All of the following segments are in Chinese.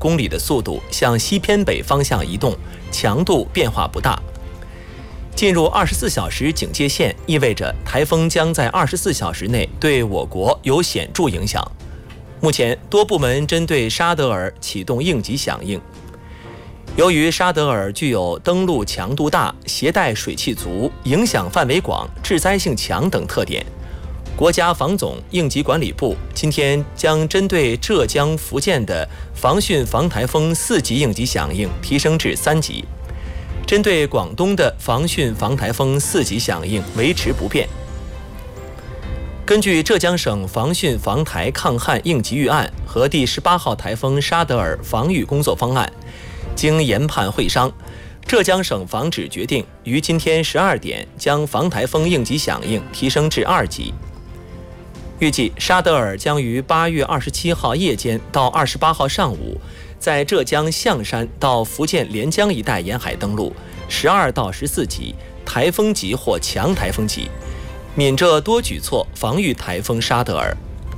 公里的速度向西偏北方向移动，强度变化不大。进入24小时警戒线意味着台风将在24小时内对我国有显著影响。目前多部门针对沙德尔启动应急响应。由于沙德尔具有登陆强度大、携带水汽足、影响范围广、致灾性强等特点，国家防总应急管理部今天将针对浙江、福建的防汛防台风4级应急响应提升至3级，针对广东的防汛防台风4级响应维持不变。根据浙江省防汛防台抗旱应急预案和第18号台风沙德尔防御工作方案，经研判会商，浙江省防指决定于今天12点将防台风应急响应提升至2级。预计沙德尔将于8月27号夜间到28号上午，在浙江象山到福建连江一带沿海登陆，12到14级，台风级或强台风级。闽浙多举措防御台风沙德尔。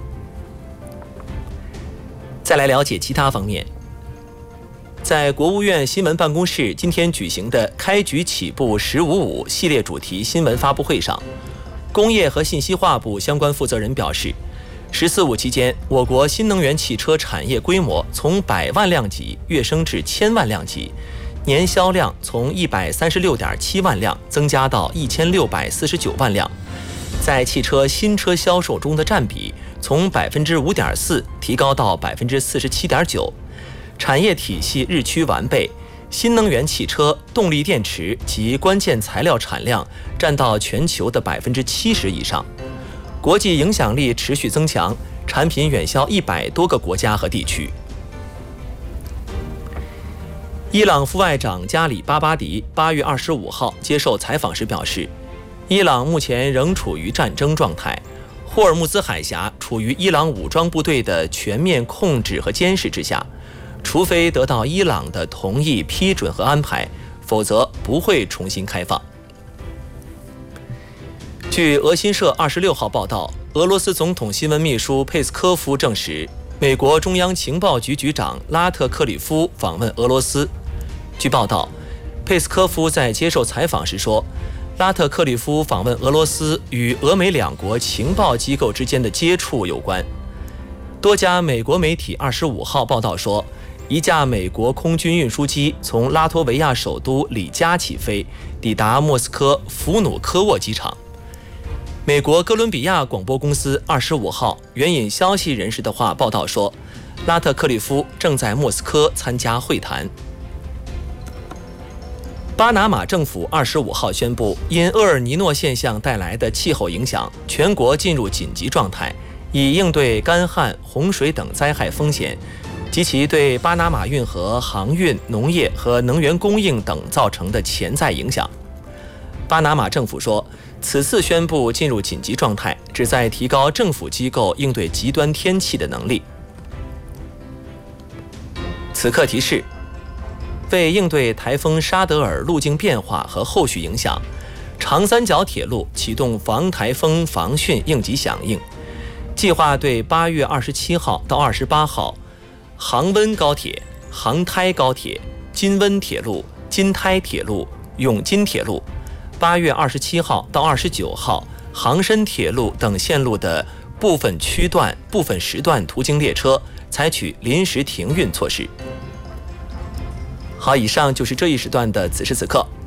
再来了解其他方面。在国务院新闻办公室今天举行的开局起步“1055”系列主题新闻发布会上，工业和信息化部相关负责人表示，“14·5”期间，我国新能源汽车产业规模从100万辆级跃升至1000万辆级，年销量从136.7万辆增加到1649万辆，在汽车新车销售中的占比从5.4%提高到47.9%。产业体系日趋完备，新能源汽车、动力电池及关键材料产量占到全球的70%以上，国际影响力持续增强，产品远销100多个国家和地区。伊朗副外长加里巴巴迪8月25号接受采访时表示，伊朗目前仍处于战争状态，霍尔木兹海峡处于伊朗武装部队的全面控制和监视之下，除非得到伊朗的同意、批准和安排，否则不会重新开放。据俄新社26号报道，俄罗斯总统新闻秘书佩斯科夫证实，美国中央情报局局长拉特克里夫访问俄罗斯。据报道，佩斯科夫在接受采访时说，拉特克里夫访问俄罗斯与俄美两国情报机构之间的接触有关。多家美国媒体25号报道说，一架美国空军运输机从拉脱维亚首都里加起飞，抵达莫斯科弗努科沃机场。美国哥伦比亚广播公司25号援引消息人士的话报道说，拉特克里夫正在莫斯科参加会谈。巴拿马政府25号宣布，因厄尔尼诺现象带来的气候影响，全国进入紧急状态，以应对干旱、洪水等灾害风险及其对巴拿马运河、航运、农业和能源供应等造成的潜在影响。巴拿马政府说，此次宣布进入紧急状态，旨在提高政府机构应对极端天气的能力。此刻提示：为应对台风沙德尔路径变化和后续影响，长三角铁路启动防台风防汛应急响应，计划对8月27号到28号杭温高铁、杭台高铁、金温铁路、金台铁路、永金铁路，8月27号到29号杭深铁路等线路的部分区段、部分时段途经列车采取临时停运措施。好，以上就是这一时段的此时此刻。